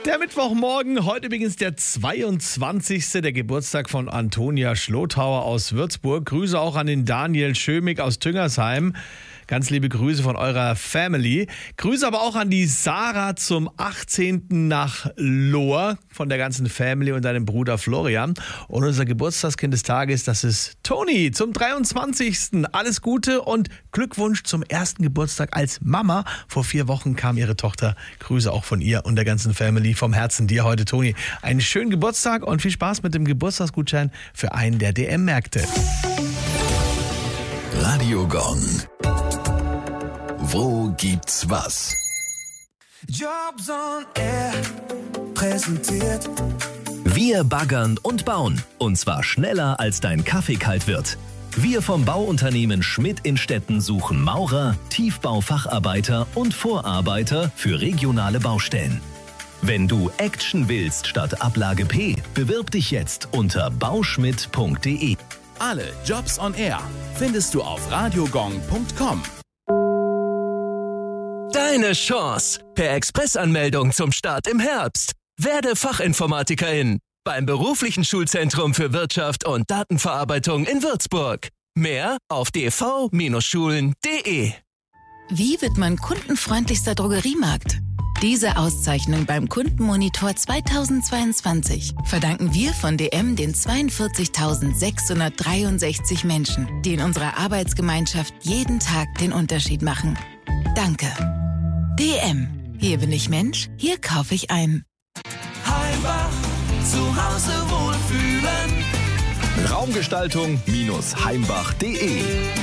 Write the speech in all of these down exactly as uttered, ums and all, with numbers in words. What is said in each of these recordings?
Der Mittwochmorgen, heute beginnt der zweiundzwanzigste Der Geburtstag von Antonia Schlotauer aus Würzburg. Grüße auch an den Daniel Schömig aus Tüngersheim. Ganz liebe Grüße von eurer Family. Grüße aber auch an die Sarah zum achtzehnten nach Lohr von der ganzen Family und deinem Bruder Florian. Und unser Geburtstagskind des Tages, das ist Toni zum dreiundzwanzigsten Alles Gute und Glückwunsch zum ersten Geburtstag als Mama. Vor vier Wochen kam ihre Tochter. Grüße auch von ihr und der ganzen Family. Vom Herzen dir heute, Toni. Einen schönen Geburtstag und viel Spaß mit dem Geburtstagsgutschein für einen der D M-Märkte. Radio Gong. Wo gibt's was? Jobs on Air präsentiert. Wir baggern und bauen. Und zwar schneller, als dein Kaffee kalt wird. Wir vom Bauunternehmen Schmidt in Stetten suchen Maurer, Tiefbaufacharbeiter und Vorarbeiter für regionale Baustellen. Wenn du Action willst statt Ablage P, bewirb dich jetzt unter bauschmidt punkt de. Alle Jobs on Air findest du auf radiogong punkt com. Deine Chance. Per Expressanmeldung zum Start im Herbst. Werde Fachinformatikerin beim beruflichen Schulzentrum für Wirtschaft und Datenverarbeitung in Würzburg. Mehr auf d v Schulen punkt de. Wie wird man kundenfreundlichster Drogeriemarkt? Diese Auszeichnung beim Kundenmonitor zweitausendzweiundzwanzig verdanken wir von D M den zweiundvierzigtausendsechshundertdreiundsechzig Menschen, die in unserer Arbeitsgemeinschaft jeden Tag den Unterschied machen. Danke. D M. Hier bin ich Mensch, hier kaufe ich ein. Heimbach, zu Hause wohlfühlen. Raumgestaltung heimbach punkt de.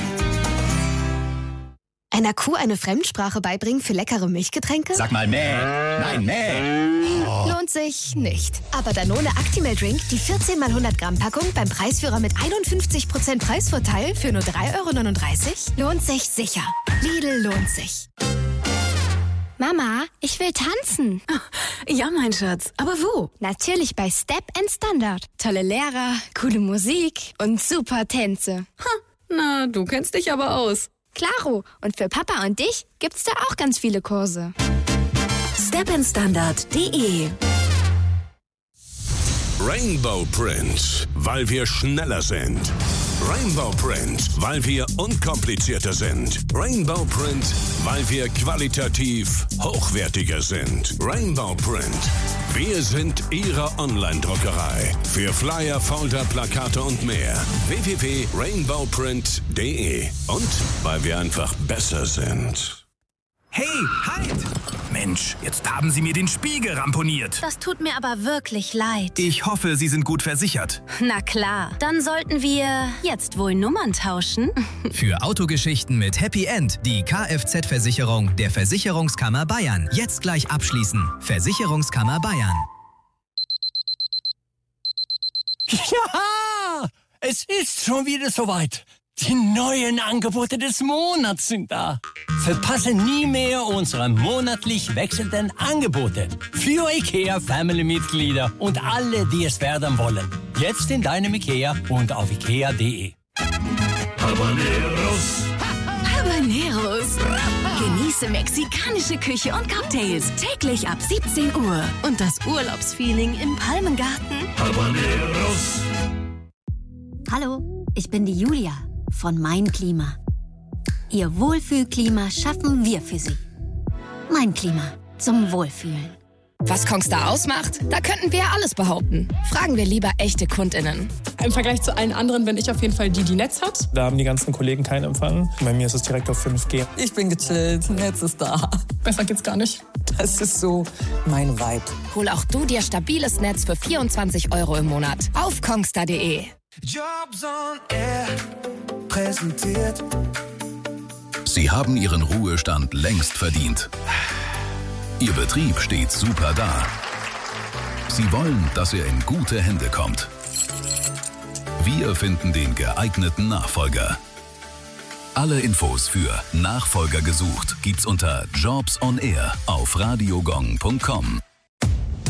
Einer Kuh eine Fremdsprache beibringen für leckere Milchgetränke? Sag mal mäh. Nein, mäh. Lohnt sich nicht. Aber Danone Actimel Drink, die vierzehn mal hundert Gramm Packung beim Preisführer mit einundfünfzig Prozent Preisvorteil für nur drei Euro neununddreißig, lohnt sich sicher. Lidl lohnt sich. Mama, ich will tanzen. Ja, mein Schatz. Aber wo? Natürlich bei Step and Standard. Tolle Lehrer, coole Musik und super Tänze. Ha, na, du kennst dich aber aus. Klaro. Und für Papa und dich gibt's da auch ganz viele Kurse. step and standard punkt de. Rainbow Print, weil wir schneller sind. Rainbow Print, weil wir unkomplizierter sind. Rainbow Print, weil wir qualitativ hochwertiger sind. Rainbow Print, wir sind Ihre Online-Druckerei. Für Flyer, Folder, Plakate und mehr. w w w punkt rainbow print punkt de. Und weil wir einfach besser sind. Hey, halt! Mensch, jetzt haben Sie mir den Spiegel ramponiert. Das tut mir aber wirklich leid. Ich hoffe, Sie sind gut versichert. Na klar, dann sollten wir jetzt wohl Nummern tauschen. Für Autogeschichten mit Happy End die Kfz-Versicherung der Versicherungskammer Bayern. Jetzt gleich abschließen. Versicherungskammer Bayern. Ja, es ist schon wieder soweit. Die neuen Angebote des Monats sind da. Verpasse nie mehr unsere monatlich wechselnden Angebote. Für IKEA-Family-Mitglieder und alle, die es werden wollen. Jetzt in deinem IKEA und auf ikea punkt de. Habaneros. Habaneros. Genieße mexikanische Küche und Cocktails täglich ab siebzehn Uhr. Und das Urlaubsfeeling im Palmengarten. Habaneros. Hallo, ich bin die Julia von Mein Klima. Ihr Wohlfühlklima schaffen wir für Sie. Mein Klima zum Wohlfühlen. Was Kongstar ausmacht? Da könnten wir alles behaupten. Fragen wir lieber echte KundInnen. Im Vergleich zu allen anderen bin ich auf jeden Fall die, die Netz hat. Da haben die ganzen Kollegen keinen Empfang. Bei mir ist es direkt auf fünf G. Ich bin gechillt, Netz ist da. Besser geht's gar nicht. Das ist so mein Vibe. Hol auch du dir stabiles Netz für vierundzwanzig Euro im Monat auf kongstar punkt de. Jobs on Air präsentiert. Sie haben Ihren Ruhestand längst verdient. Ihr Betrieb steht super da. Sie wollen, dass er in gute Hände kommt. Wir finden den geeigneten Nachfolger. Alle Infos für Nachfolger gesucht gibt's unter Jobs on Air auf radiogong punkt com.